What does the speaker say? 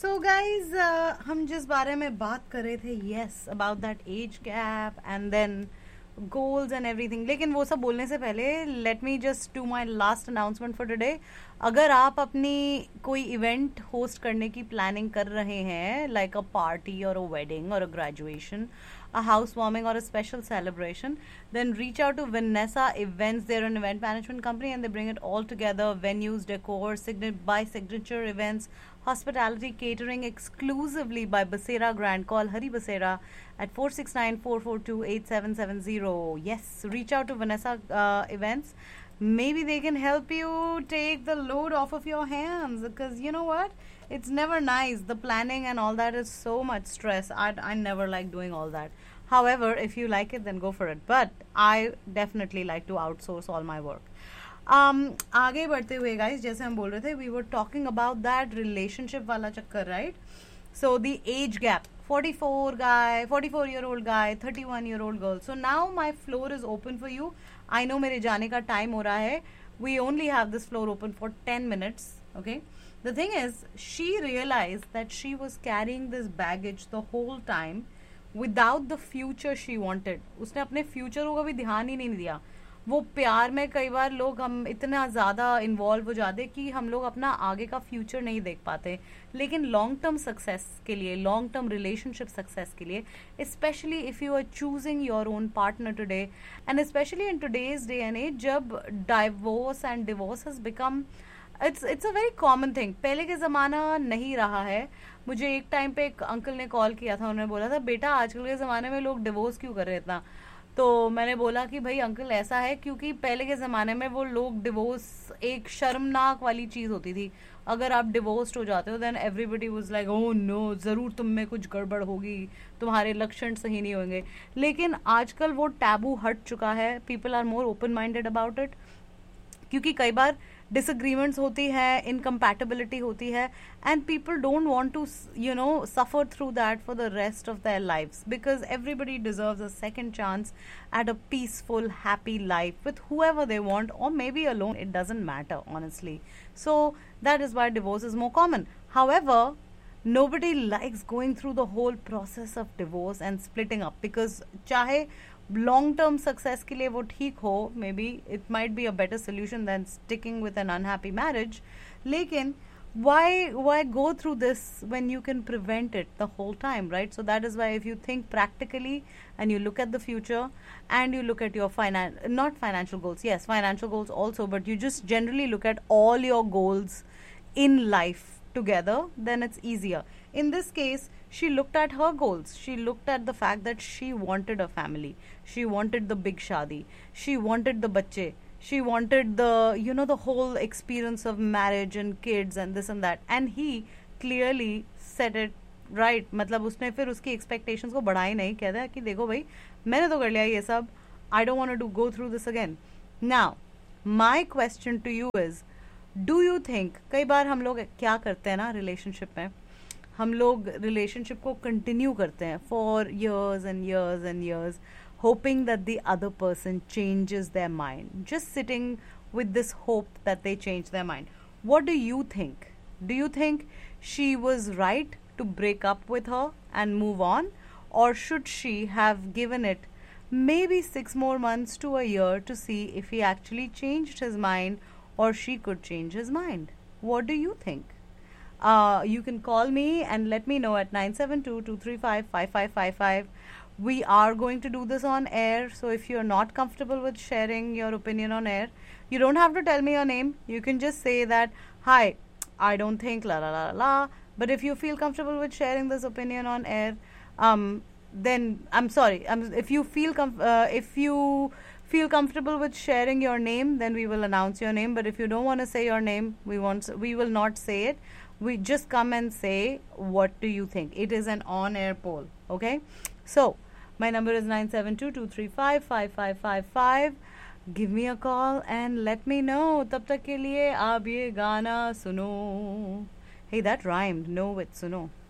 So guys, हम जिस बारे में बात कर रहे थे, yes, about that age gap and then goals and everything. लेकिन वो सब बोलने से पहले let me just do my last announcement for today. अगर आप अपनी कोई इवेंट होस्ट करने की प्लानिंग कर रहे हैं, like a party or a wedding or a graduation, a housewarming or a special celebration, then reach out to Vanessa Events. They're an event management company and they bring it all together: venues, decor, by signature events, hospitality, catering, exclusively by Basera Grand. Call Hari Basera at 469-442-8770. Yes, reach out to Vanessa Events. Maybe they can help you take the load off of your hands, because you know what? It's never nice. The planning and all that is so much stress. I never like doing all that. However, if you like it, then go for it. But I definitely like to outsource all my work. आगे बढ़ते हुए guys, जैसे हम बोल रहे थे, we were talking about that relationship वाला चक्कर, right? So the age gap, 44-year-old guy, 31-year-old girl. So now my floor is open for you. I know मेरे जाने का time हो रहा है. We only have this floor open for 10 minutes. Okay. The thing is, she realized that she was carrying this baggage the whole time without the future she wanted. उसने अपने future को कभी ध्यान ही नहीं दिया. वो प्यार में कई बार लोग हम इतना ज़्यादा इन्वॉल्व हो जाते कि हम लोग अपना आगे का फ्यूचर नहीं देख पाते. लेकिन लॉन्ग टर्म सक्सेस के लिए, लॉन्ग टर्म रिलेशनशिप सक्सेस के लिए, specially if you are choosing your own partner today, and specially in today's day and as, जब divorce and divorce has become it's a very common thing. पहले के ज़माना नहीं रहा है. मुझे एक टाइम पे एक अंकल ने कॉल किया था, उन्होंने बोला था, बेटा आजकल के ज़माने में लोग डिवोर्स क्यों कर रहे हैं इतना. तो मैंने बोला कि भाई अंकल ऐसा है क्योंकि पहले के ज़माने में वो लोग डिवोर्स एक शर्मनाक वाली चीज़ होती थी. अगर आप डिवोर्स्ड हो जाते हो then everybody was like, oh no, ज़रूर तुम में कुछ गड़बड़ होगी, तुम्हारे लक्षण सही नहीं होंगे. लेकिन आजकल वो टैबू हट चुका है. People are more open minded about it, क्योंकि कई बार डिसएग्रीमेंट्स होती है, इनकम्पैटिबिलिटी होती है, and people don't want to suffer through that for the rest of their lives, because everybody deserves a second chance at a peaceful happy life with whoever they want, or maybe alone. It doesn't matter, honestly. So that is why divorce is more common. However, nobody likes going through the whole process of divorce and splitting up, because चाहे long term success के लिए वो ठीक हो, may be it might be a better solution then sticking with an unhappy marriage. लेकिन why go through this when you can prevent it the whole time, right? So that is why if you think practically and you look at the future and you look at your not financial goals, yes, financial goals also, but you just generally look at all your goals in life together, then it's easier. In this case, she looked at her goals. She looked at the fact that she wanted a family. She wanted the big shadi. She wanted the bacche. She wanted the whole experience of marriage and kids and this and that. And he clearly said it right. मतलब उसने फिर उसकी expectations को बढ़ाई नहीं, कहता कि देखो भाई, मैंने तो कर लिया ये सब. I don't want to go through this again. Now, my question to you is, do you think, कई बार हम लोग क्या करते हैं ना रिलेशनशिप में, हम लोग रिलेशनशिप को कंटिन्यू करते हैं for years and years and years, hoping that the other person changes their mind, just sitting with this hope that they change their mind. What do you think? Do you think she was right to break up with her and move on, or should she have given it maybe 6 more months to a year to see if he actually changed his mind, or she could change his mind? What do you think? You can call me and let me know at 972-235-5555. We are going to do this on air, so if you're not comfortable with sharing your opinion on air, you don't have to tell me your name. You can just say that, hi, I don't think la la la la. But if you feel comfortable with sharing this opinion on air, then I'm sorry. If you feel comfortable with sharing your name, then we will announce your name. But if you don't want to say your name, we will not say it. We just come and say, what do you think? It is an on-air poll, okay? So, my number is 972-235-5555. Give me a call and let me know. तब तक के लिए आप ये गाना सुनो. Hey, that rhymed. No with सुनो.